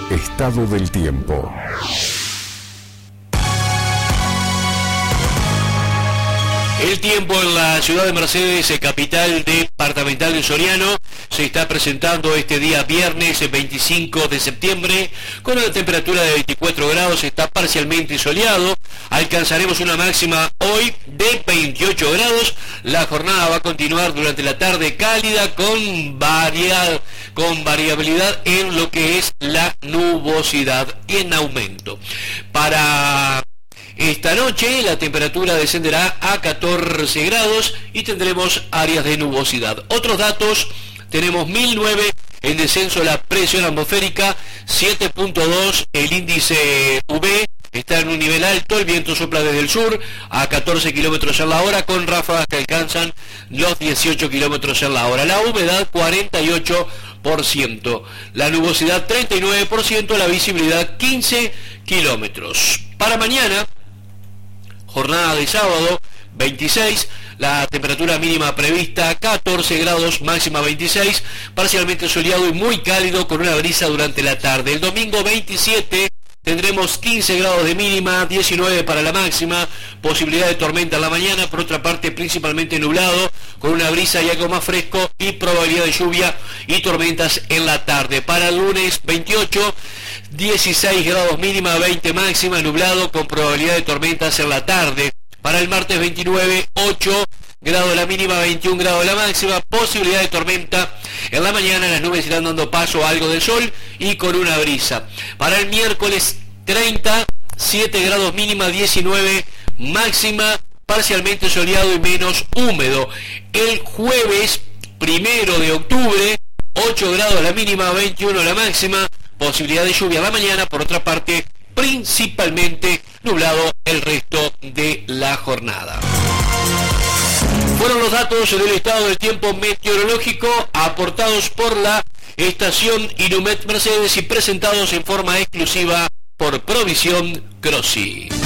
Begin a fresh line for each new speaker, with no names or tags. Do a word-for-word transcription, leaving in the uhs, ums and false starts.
Estado del tiempo.
El tiempo en la ciudad de Mercedes, capital departamental de Soriano, se está presentando este día viernes veinticinco de septiembre con una temperatura de veinticuatro grados, está parcialmente soleado, alcanzaremos una máxima hoy de veintiocho grados, la jornada va a continuar durante la tarde cálida con, varia, con variabilidad en lo que es la nubosidad en aumento. Para esta noche la temperatura descenderá a catorce grados y tendremos áreas de nubosidad. Otros datos, tenemos mil nueve en descenso la presión atmosférica, siete punto dos el índice U V, está en un nivel alto, el viento sopla desde el sur a catorce kilómetros en la hora con ráfagas que alcanzan los dieciocho kilómetros en la hora. La humedad cuarenta y ocho por ciento, la nubosidad treinta y nueve por ciento, la visibilidad quince kilómetros. Para mañana, jornada de sábado veintiséis, la temperatura mínima prevista catorce grados, máxima veintiséis, parcialmente soleado y muy cálido con una brisa durante la tarde. El domingo veintisiete tendremos quince grados de mínima, diecinueve para la máxima, posibilidad de tormenta en la mañana, por otra parte principalmente nublado, con una brisa y algo más fresco y probabilidad de lluvia y tormentas en la tarde. Para el lunes veintiocho, dieciséis grados mínima, veinte máxima, nublado con probabilidad de tormentas en la tarde. Para el martes veintinueve, ocho grados la mínima, veintiún grados la máxima, posibilidad de tormenta en la mañana, las nubes irán dando paso a algo de sol y con una brisa. Para el miércoles treinta, siete grados mínima, diecinueve máxima, parcialmente soleado y menos húmedo. El jueves primero de octubre, ocho grados la mínima, veintiuno la máxima, posibilidad de lluvia a la mañana, por otra parte principalmente nublado el resto de la jornada. Fueron los datos del estado del tiempo meteorológico aportados por la estación Inumet Mercedes y presentados en forma exclusiva por Provisión Crossi.